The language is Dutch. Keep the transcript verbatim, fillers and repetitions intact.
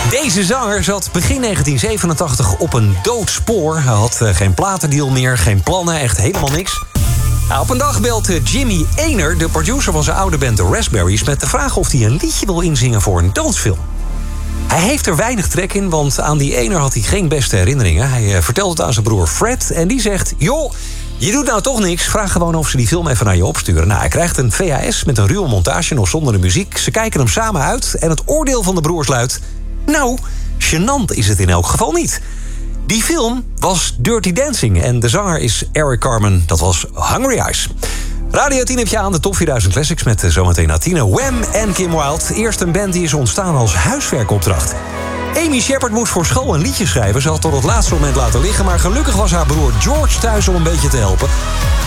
Deze zanger zat begin negentien zevenentachtig op een dood spoor. Hij had uh, geen platendeal meer, geen plannen, echt helemaal niks. Nou, op een dag belt uh, Jimmy Ejner, de producer van zijn oude band The Raspberries, met de vraag of hij een liedje wil inzingen voor een dansfilm. Hij heeft er weinig trek in, want aan die Ejner had hij geen beste herinneringen. Hij uh, vertelt het aan zijn broer Fred en die zegt: joh, je doet nou toch niks, vraag gewoon of ze die film even naar je opsturen. Nou, hij krijgt een V H S met een ruwe montage, nog zonder de muziek. Ze kijken hem samen uit en het oordeel van de broers luidt: nou, gênant is het in elk geval niet. Die film was Dirty Dancing en de zanger is Eric Carmen. Dat was Hungry Eyes. Radio tien heb je aan de Top vierduizend Classics met zometeen na tienen Wham en Kim Wilde. Eerst een band die is ontstaan als huiswerkopdracht. Amy Shepherd moest voor school een liedje schrijven. Ze had tot het laatste moment laten liggen, maar gelukkig was haar broer George thuis om een beetje te helpen.